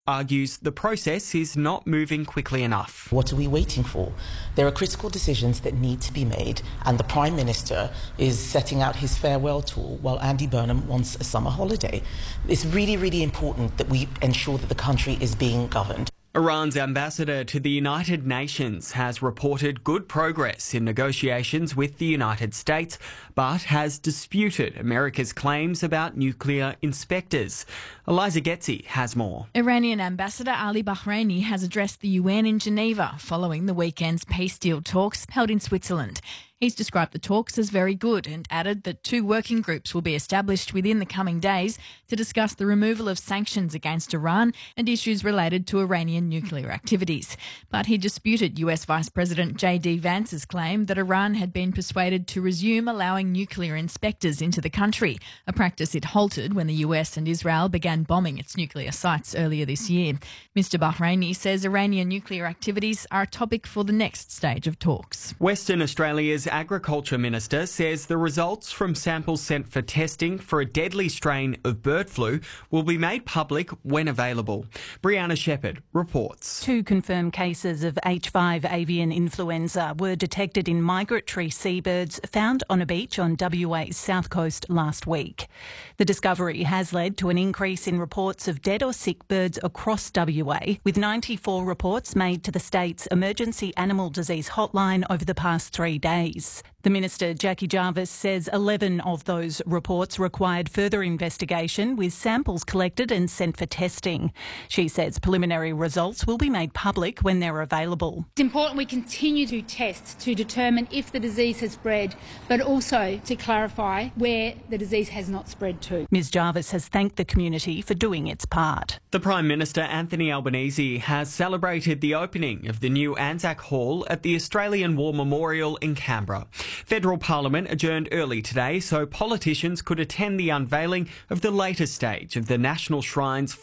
argues the process is not moving quickly enough. What are we waiting for? There are critical decisions that need to be made, and the Prime Minister is setting out his farewell tour while Andy Burnham wants a summer holiday. It's really, really important that we ensure that the country is being governed. Iran's ambassador to the United Nations has reported good progress in negotiations with the United States, but has disputed America's claims about nuclear inspectors. Eliza Getzi has more. Iranian Ambassador Ali Bahraini has addressed the UN in Geneva following the weekend's peace deal talks held in Switzerland. He's described the talks as very good and added that 2 working groups will be established within the coming days to discuss the removal of sanctions against Iran and issues related to Iranian nuclear activities. But he disputed US Vice President J.D. Vance's claim that Iran had been persuaded to resume allowing nuclear inspectors into the country, a practice it halted when the US and Israel began bombing its nuclear sites earlier this year. Mr. Bahraini says Iranian nuclear activities are a topic for the next stage of talks. Western Australia's Agriculture Minister says the results from samples sent for testing for a deadly strain of bird flu will be made public when available. Brianna Shepherd reports. 2 confirmed cases of H5 avian influenza were detected in migratory seabirds found on a beach on WA's south coast last week. The discovery has led to an increase in reports of dead or sick birds across WA, with 94 reports made to the state's emergency animal disease hotline over the past 3 days. The Minister, Jackie Jarvis, says 11 of those reports required further investigation, with samples collected and sent for testing. She says preliminary results will be made public when they're available. It's important we continue to test to determine if the disease has spread, but also to clarify where the disease has not spread to. Ms Jarvis has thanked the community for doing its part. The Prime Minister, Anthony Albanese, has celebrated the opening of the new Anzac Hall at the Australian War Memorial in Canberra. Federal Parliament adjourned early today so politicians could attend the unveiling of the latest stage of the National Shrine's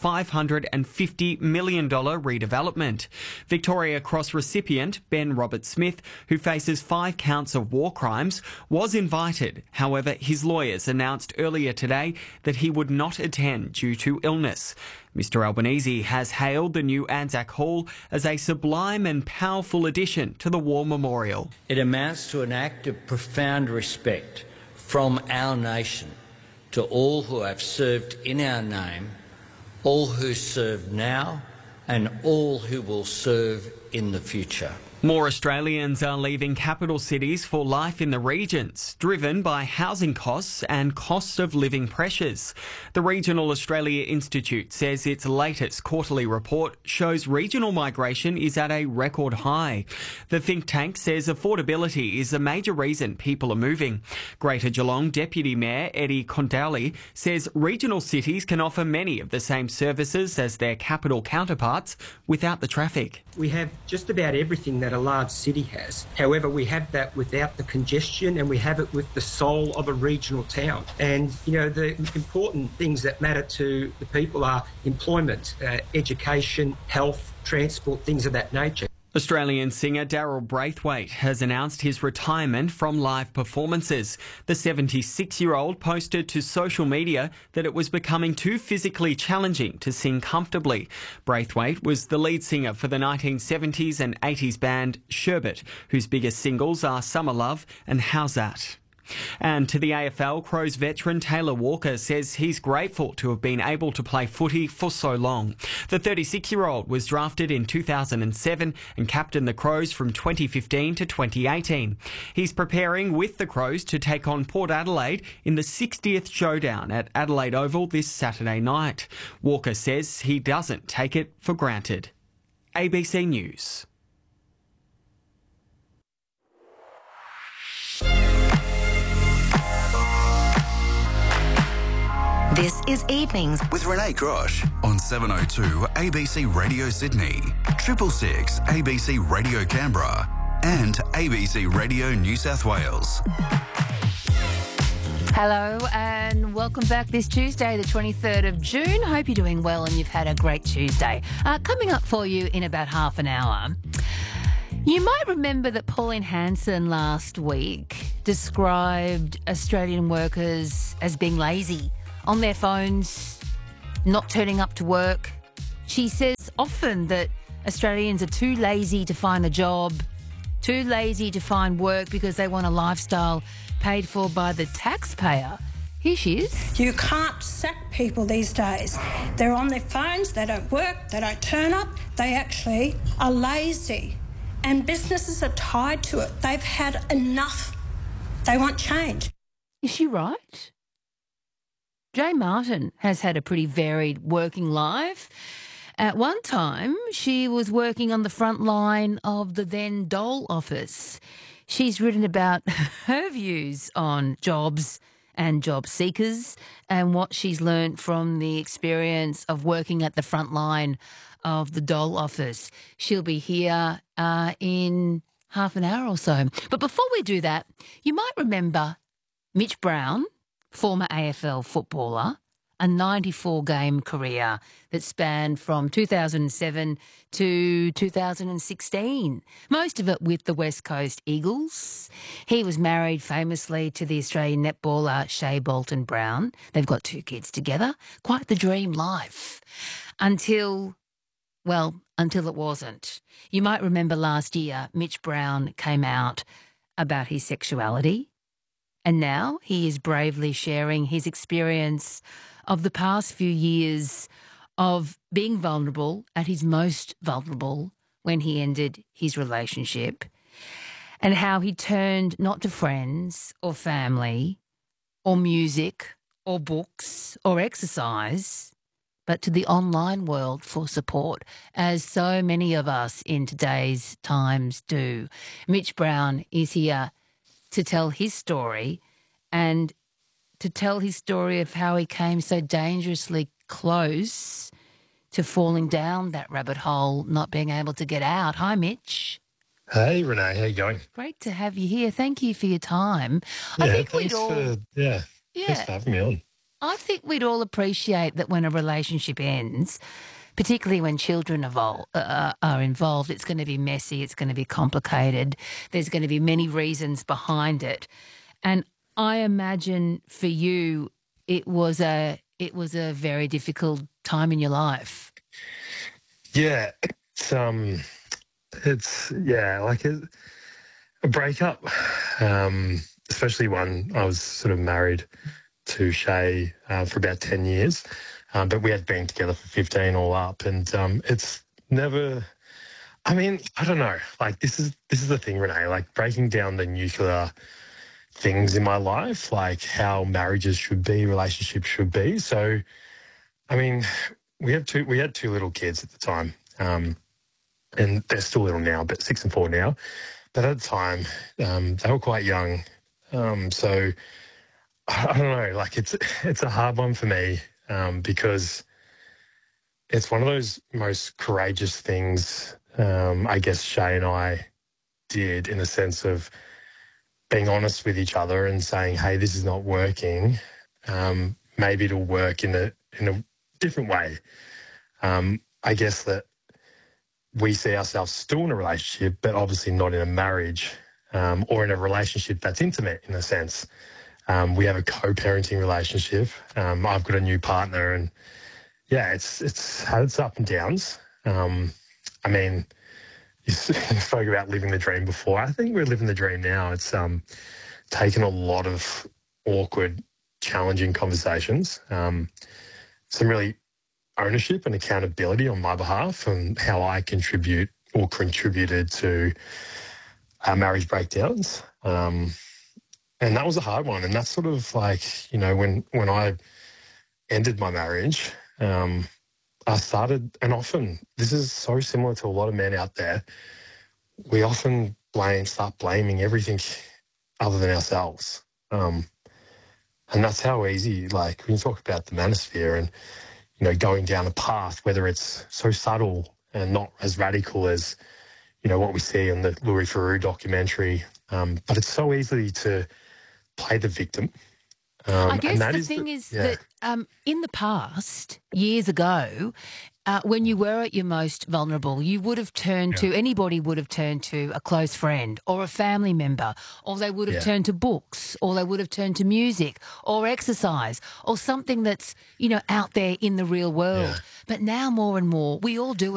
$550 million redevelopment. Victoria Cross recipient Ben Roberts-Smith, who faces 5 counts of war crimes, was invited. However, his lawyers announced earlier today that he would not attend due to illness. Mr Albanese has hailed the new Anzac Hall as a sublime and powerful addition to the War Memorial. It amounts to an act of profound respect from our nation to all who have served in our name, all who serve now and all who will serve in the future. More Australians are leaving capital cities for life in the regions, driven by housing costs and cost of living pressures. The Regional Australia Institute says its latest quarterly report shows regional migration is at a record high. The think tank says affordability is a major reason people are moving. Greater Geelong Deputy Mayor Eddie Condali says regional cities can offer many of the same services as their capital counterparts without the traffic. We have just about everything that a large city has. However, we have that without the congestion, and we have it with the soul of a regional town. And, you know, the important things that matter to the people are employment, education, health, transport, things of that nature. Australian singer Daryl Braithwaite has announced his retirement from live performances. The 76-year-old posted to social media that it was becoming too physically challenging to sing comfortably. Braithwaite was the lead singer for the 1970s and 80s band Sherbet, whose biggest singles are Summer Love and How's That? And to the AFL, Crows veteran Taylor Walker says he's grateful to have been able to play footy for so long. The 36-year-old was drafted in 2007 and captained the Crows from 2015 to 2018. He's preparing with the Crows to take on Port Adelaide in the 60th showdown at Adelaide Oval this Saturday night. Walker says he doesn't take it for granted. ABC News. This is Evenings with Renee Grosh on 702 ABC Radio Sydney, 666 ABC Radio Canberra and ABC Radio New South Wales. Hello and welcome back this Tuesday, the 23rd of June. Hope you're doing well and you've had a great Tuesday. Coming up for you in about half an hour. You might remember that Pauline Hanson last week described Australian workers as being lazy, on their phones, not turning up to work, She says often that Australians are too lazy to find a job, too lazy to find work because they want a lifestyle paid for by the taxpayer. Here she is. You can't sack people these days. They're on their phones, they don't work, they don't turn up, they actually are lazy. And businesses are tied to it. They've had enough. They want change. Is she right? Jay Martin has had a pretty varied working life. At one time, she was working on the front line of the then Dole office. She's written about her views on jobs and job seekers and what she's learned from the experience of working at the front line of the Dole office. She'll be here in half an hour or so. But before we do that, you might remember Mitch Brown, former AFL footballer, a 94-game career that spanned from 2007 to 2016, most of it with the West Coast Eagles. He was married famously to the Australian netballer Shea Bolton-Brown. They've got 2 kids together. Quite the dream life. Until it wasn't. You might remember last year, Mitch Brown came out about his sexuality, and now he is bravely sharing his experience of the past few years of being vulnerable at his most vulnerable when he ended his relationship, and how he turned not to friends or family or music or books or exercise, but to the online world for support, as so many of us in today's times do. Mitch Brown is here to tell his story and to tell his story of how he came so dangerously close to falling down that rabbit hole, not being able to get out. Hi, Mitch. Hey, Renee. How you going? Great to have you here. Thank you for your time. Yeah, I think thanks for having me on. I think we'd all appreciate that when a relationship ends, particularly when children are involved, it's going to be messy, it's going to be complicated, there's going to be many reasons behind it. And I imagine for you it was a very difficult time in your life. Yeah, it's like a breakup, especially when I was sort of married to Shea for about 10 years, but we had been together for 15 all up, and it's never. I mean, I don't know. Like this is the thing, Renee. Like breaking down the nuclear things in my life, like how marriages should be, relationships should be. So, I mean, we had two little kids at the time, and they're still little now, but 6 and 4 now. But at the time, they were quite young, so. I don't know, like it's a hard one for me because it's one of those most courageous things I guess Shea and I did, in the sense of being honest with each other and saying, hey, this is not working. Maybe it'll work in a different way. I guess that we see ourselves still in a relationship, but obviously not in a marriage or in a relationship that's intimate in a sense. We have a co-parenting relationship. I've got a new partner, and yeah, it's had its up and downs. I mean, you spoke about living the dream before. I think we're living the dream now. It's taken a lot of awkward, challenging conversations, some really ownership and accountability on my behalf and how I contributed to our marriage breakdowns. And that was a hard one. And that's sort of like, you know, when I ended my marriage, I started, and often, this is so similar to a lot of men out there, we often start blaming everything other than ourselves. And that's how easy, like when you talk about the manosphere and, you know, going down a path, whether it's so subtle and not as radical as, you know, what we see in the Louis Theroux documentary, but it's so easy to play the victim. I guess the thing is that in the past, years ago, when you were at your most vulnerable, you would have turned to, anybody would have turned to a close friend or a family member, or they would have turned to books, or they would have turned to music or exercise or something that's, out there in the real world. But now more and more, we all do it.